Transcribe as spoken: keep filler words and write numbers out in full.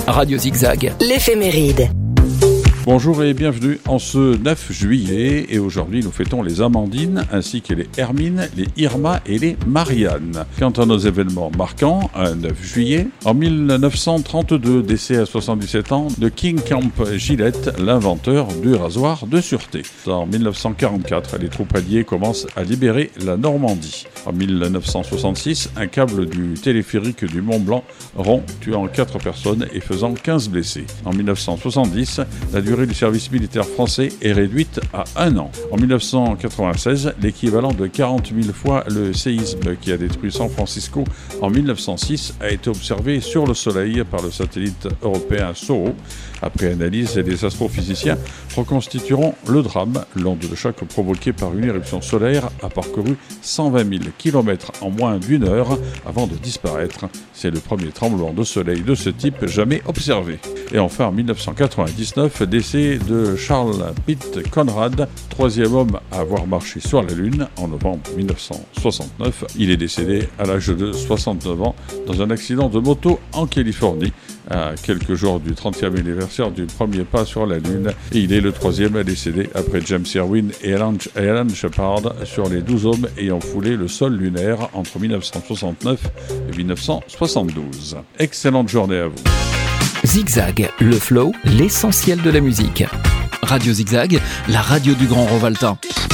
Radio Zigzag. L'éphéméride. Bonjour et bienvenue en ce neuf juillet, et aujourd'hui nous fêtons les Amandines ainsi que les Hermine, les Irma et les Marianne. Quant à nos événements marquants, un neuf juillet, en mille neuf cent trente-deux, décès à soixante-dix-sept ans de King Camp Gillette, l'inventeur du rasoir de sûreté. En mille neuf cent quarante-quatre, les troupes alliées commencent à libérer la Normandie. En mille neuf cent soixante-six, un câble du téléphérique du Mont Blanc rompt, tuant quatre personnes et faisant quinze blessés. En mille neuf cent soixante-dix, la durée du service militaire français est réduite à un an. En mille neuf cent quatre-vingt-seize, l'équivalent de quarante mille fois le séisme qui a détruit San Francisco en mille neuf cent six a été observé sur le Soleil par le satellite européen SOHO. Après analyse, les astrophysiciens reconstitueront le drame. L'onde de choc provoquée par une éruption solaire a parcouru cent vingt mille kilomètres en moins d'une heure avant de disparaître. C'est le premier tremblement de soleil de ce type jamais observé. Et enfin, en mille neuf cent quatre-vingt-dix-neuf, décès de Charles Pitt Conrad, troisième homme à avoir marché sur la Lune en novembre mille neuf cent soixante-neuf. Il est décédé à l'âge de soixante-neuf ans dans un accident de moto en Californie, à quelques jours du trentième anniversaire du premier pas sur la Lune. Et il est le troisième à décéder après James Irwin et Alan, Alan Shepard sur les douze hommes ayant foulé le sol lunaire entre mille neuf cent soixante-neuf et mille neuf cent soixante-douze. Excellente journée à vous. Zigzag, le flow, l'essentiel de la musique. Radio Zigzag, la radio du Grand Rovaltin.